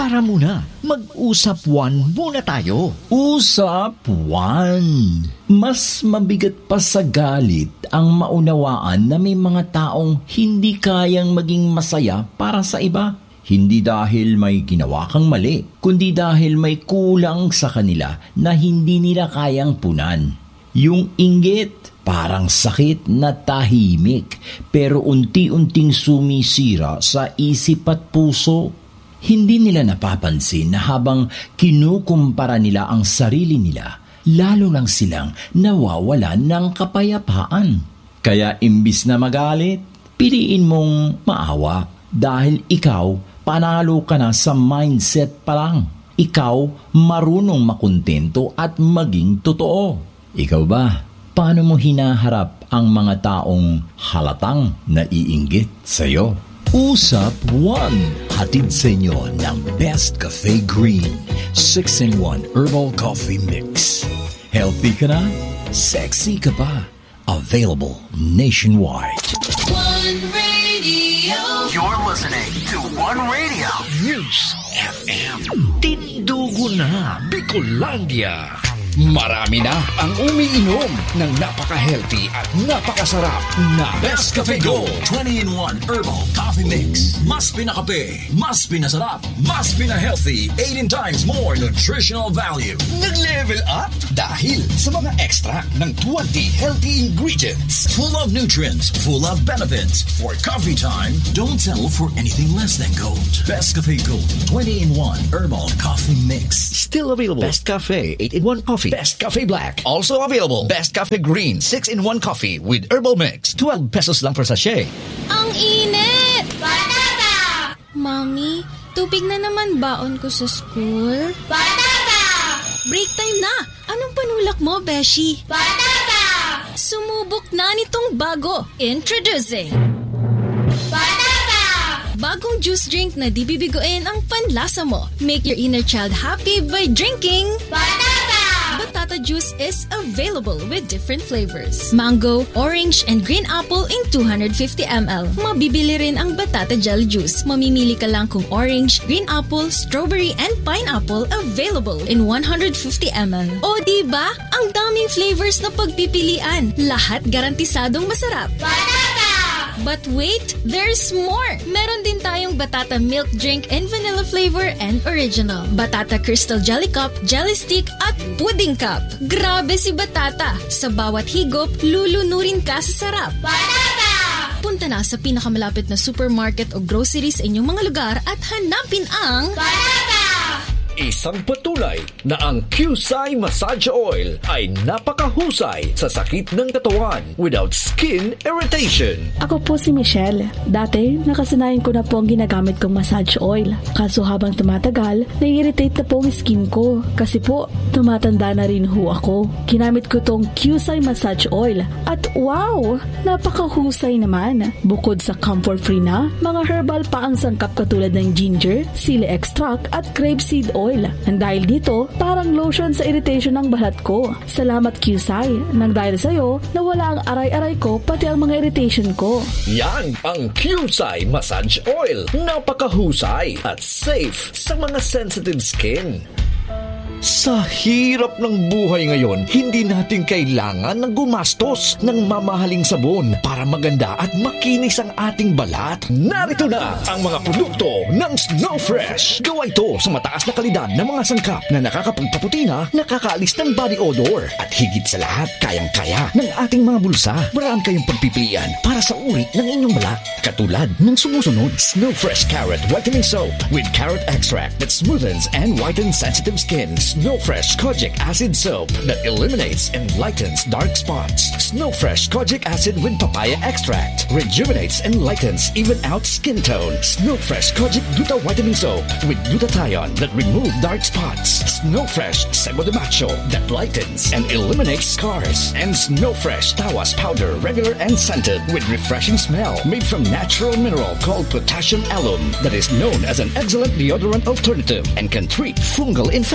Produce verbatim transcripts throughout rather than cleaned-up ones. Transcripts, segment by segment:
Tara muna, mag-usap one muna tayo. Usap one. Mas mabigat pa sa galit ang maunawaan na may mga taong hindi kayang maging masaya para sa iba. Hindi dahil may ginawa kang mali, kundi dahil may kulang sa kanila na hindi nila kayang punan. Yung inggit, parang sakit na tahimik, pero unti-unting sumisira sa isip at puso. Hindi nila napapansin na habang kinukumpara nila ang sarili nila, lalo lang silang nawawalan ng kapayapaan. Kaya imbis na magalit, piliin mong maawa dahil ikaw panalo ka na sa mindset pa lang. Ikaw marunong makontento at maging totoo. Ikaw ba? Paano mo hinaharap ang mga taong halatang naiinggit sa'yo? Usap one. Hatid sa inyo ng Best Cafe Green six in one Herbal Coffee Mix. Healthy ka na? Sexy ka pa? Available nationwide. One Radio. You're listening to One Radio News F M. Tindugo na Bicolandia. Marami na ang umiinom ng napaka-healthy at napakasarap na Best Cafe Gold twenty in one Herbal Coffee Mix. Mas pinakape, mas pinasarap, mas pina-healthy, eighteen times more nutritional value. Nag-level up dahil sa mga extract ng twenty healthy ingredients. Full of nutrients, full of benefits. For coffee time, don't settle for anything less than gold. Best Cafe Gold twenty in one Herbal Coffee Mix. Still available. Best Cafe eight in one Coffee. Best Cafe Black. Also available. Best Cafe Green six in one Coffee with Herbal Mix. twelve pesos lang per sachet. Ang init! Batata! Mami, tubig na naman baon ko sa school. Batata! Break time na! Anong panulak mo, Beshi? Batata! Sumubok na nitong bago. Introducing Batata! bagong juice drink na di bibiguin ang panlasa mo. Make your inner child happy by drinking Batata! Batata juice is available with different flavors. Mango, orange, and green apple in two hundred fifty milliliters. Mabibili rin ang Batata Jelly Juice. Mamimili ka lang kung orange, green apple, strawberry, and pineapple available in one hundred fifty milliliters. O diba? Ang daming flavors na pagpipilian. Lahat garantisadong masarap. Batata! But wait, there's more! Meron din tayong Batata Milk Drink in vanilla flavor and original. Batata Crystal Jelly Cup, Jelly Stick, at Pudding Cup. Grabe si Batata! Sa bawat higop, lulunurin ka sa sarap. Batata! Punta na sa pinakamalapit na supermarket o grocery sa inyong mga lugar at hanapin ang Batata! Isang patunay na ang Qsai Massage Oil ay napakahusay sa sakit ng katawan without skin irritation. Ako po si Michelle. Dati, nakasanayan ko na po ang ginagamit kong massage oil. Kaso habang tumatagal, nai-irritate na po ang skin ko. Kasi po, tumatanda na rin ho ako. Ginamit ko tong Qsai Massage Oil. At wow! Napakahusay naman. Bukod sa comfort-free na, mga herbal pa ang sangkap katulad ng ginger, sili extract at grapeseed oil. And dahil dito, parang lotion sa irritation ng balat ko. Salamat Qsai. Nang dahil sa'yo, nawala ang aray-aray ko pati ang mga irritation ko. Yan ang Qsai Massage Oil. Napakahusay at safe sa mga sensitive skin. Sa hirap ng buhay ngayon, hindi natin kailangan ng gumastos ng mamahaling sabon para maganda at makinis ang ating balat. Narito na ang mga produkto ng Snow Fresh. Gawa ito sa mataas na kalidad ng mga sangkap na nakakapagpaputi na, nakakaalis ng body odor. At higit sa lahat, kayang-kaya ng ating mga bulsa. Maraan kayong pagpipilian para sa uri ng inyong balat. Katulad ng sumusunod, Snow Fresh Carrot Whitening Soap with carrot extract that smoothens and whitens sensitive skin. Snow Fresh Kojic Acid Soap that eliminates and lightens dark spots. Snow Fresh Kojic Acid with papaya extract rejuvenates and lightens even out skin tone. Snow Fresh Kojic Gluta Whitening Soap with glutathione that remove dark spots. Snow Fresh Sebo de Macho that lightens and eliminates scars. And Snow Fresh Tawas Powder regular and scented with refreshing smell made from natural mineral called potassium alum that is known as an excellent deodorant alternative and can treat fungal infection.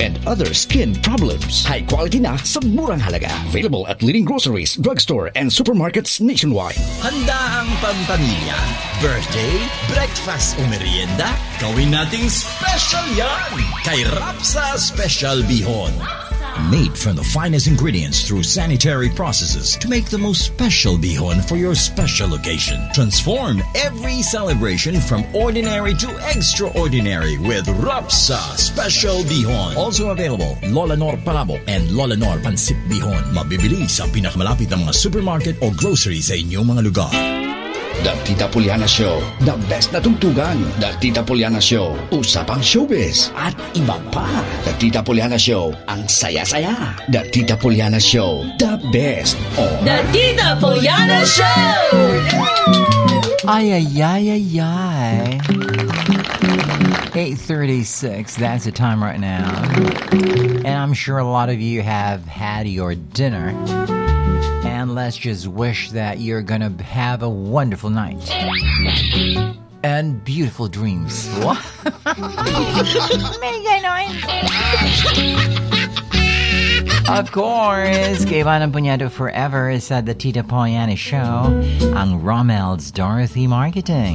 and other skin problems. High quality na sa murang halaga. Available at leading groceries, drugstore, and supermarkets nationwide. Handa ang pampamilya, birthday, breakfast o merienda? Gawin nating special yan! Kay Rapsa Special Bihon. Made from the finest ingredients through sanitary processes to make the most special bihon for your special occasion. Transform every celebration from ordinary to extraordinary with Rapsa Special Bihon. Also available, Lola Nor Palabo and Lola Nor Pancit Bihon. Mabibili sa pinakamalapit na mga supermarket o grocery sa inyong mga lugar. The Tita Poliana Show. The best na tugtugan. The Tita Poliana Show. Usapang showbiz. At iba pa. The Tita Poliana Show. Ang saya-saya. The Tita Poliana Show. The best. Oh. The Tita Poliana Show! Ay, ay, ay, ay, ay. eight thirty-six, that's the time right now. And I'm sure a lot of you have had your dinner. And let's just wish that you're gonna have a wonderful night. And beautiful dreams. What? Of course, kay Ivana Puñado Forever is at the Tita Poliana Show, ang Romel's Dorothy Marketing.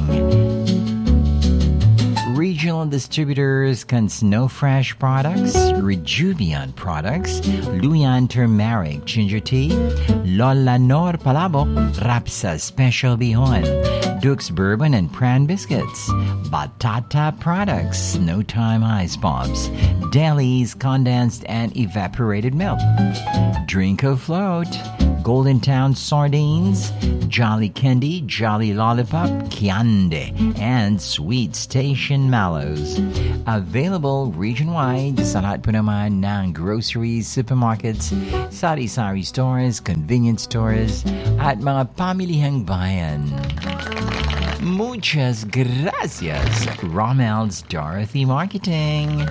Regional distributors can Snow Fresh products, Rejuvian products, Luyan Turmeric Ginger Tea, Lola Nor Palabok, Rapsa Special Bihon, Duke's Bourbon and Pran Biscuits, Batata Products, Snow Time Ice Pops, Deli's Condensed and Evaporated Milk, Drinko Float, Golden Town Sardines, Jolly Candy, Jolly Lollipop, Kiande, and Sweet Station Mallows. Available region-wide sa lahat po naman ng groceries, supermarkets, sari-sari stores, convenience stores, at mga pamilihang bayan. Muchas gracias, Romel's Dorothy Marketing.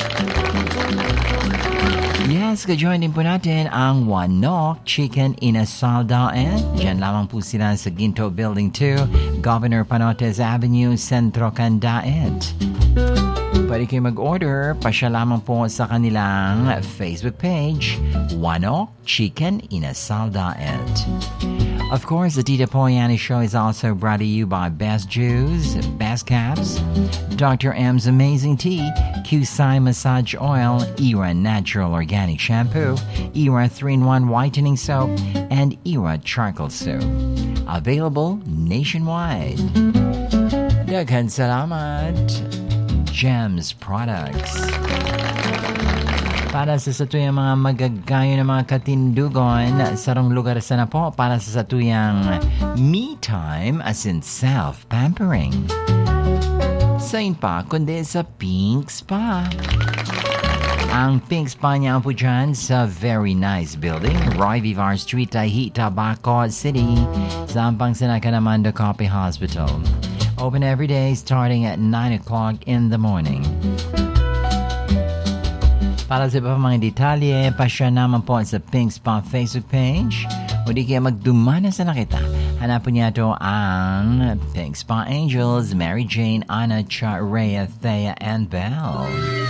Yes, kajoin din po natin ang Wanok Chicken Inasal Daet. Diyan lamang po sila sa Ginto Building two, Governor Panotes Avenue, Centro Candaet. Pwede kayo mag-order, pasya lamang po sa kanilang Facebook page, Wanok Chicken Inasal Daet. Of course, the Tita Poliana Show is also brought to you by Best Juice, Best Caps, Doctor M's Amazing Tea, Q-Sai Massage Oil, Era Natural Organic Shampoo, Era three in one Whitening Soap, and Era Charcoal Soap. Available nationwide. Daghan salamat, Gems Products. Para sa satuyang mga magagayo ng mga katindugon, sarong lugar sana po para sa satuyang me time as in self-pampering. Sain pa, kundi sa Pink Spa. Ang Pink Spa niya po dyan sa very nice building, Roy Vivar Street, Tahita, Bacolod City, sa Ampang Sinacanamanda Copy Hospital. Open every day starting at nine o'clock in the morning. Para sa iba pa mga detalye, pasya naman po sa Pink Spa Facebook page. O di kaya magdumana sa nakita. Hanapin niya ito ang Pink Spa Angels, Mary Jane, Anna, Cha, Rhea, Thea, and Belle.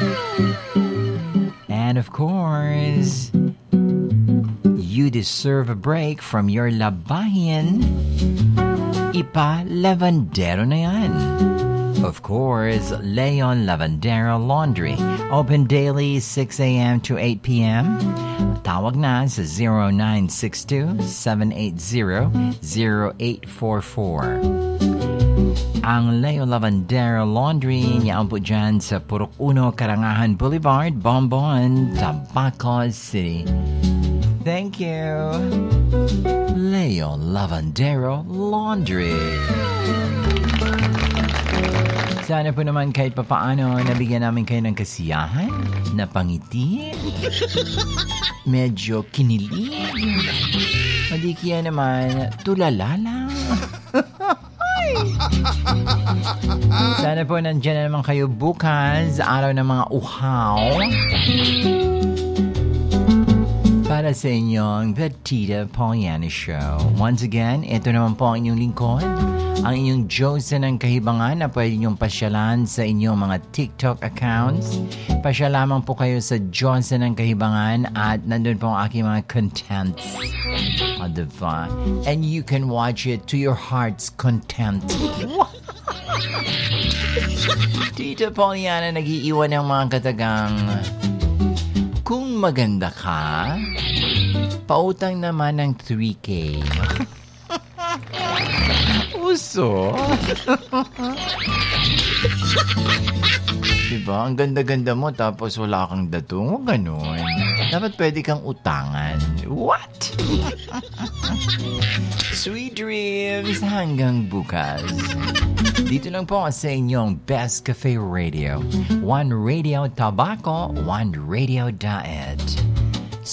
And of course, you deserve a break from your labahin. Ipa lavandero na yan. Of course, Leon Lavandero Laundry. Open daily six a.m. to eight p.m. Tawag na sa zero nine six two, seven eight zero, zero eight four four. Ang Leon Lavandero Laundry niya po dyan sa Purok Uno, Karangahan Boulevard, Bonbon, Bacolod City. Thank you, Leon Lavandero Laundry. Sana po naman kahit papaano nabigyan namin kayo ng kasiyahan, napangiti, medyo kinilig, o di kaya naman tulala lang. Sana po nandiyan na naman kayo bukas, araw ng mga uhaw. para sa inyong The Tita Poliana Show. Once again, ito naman po ang inyong lingkod, ang inyong Josa ng Kahibangan na pwede niyong pasyalan sa inyong mga TikTok accounts. Pasya lamang po kayo sa Josa ng Kahibangan at nandun po ang aking mga content. O, diba? And you can watch it to your heart's content. Tita Poliana nag-iiwan ng mga katagang, kung maganda ka, pautang naman ng three K. Uso. Diba? Ang ganda-ganda mo tapos wala kang datong. Huwag ganun. Dapat pwede kang utangan. What? Sweet dreams hanggang bukas. Dito lang po sa inyong Best Cafe Radio. One Radio Tabaco, One Radio Diet.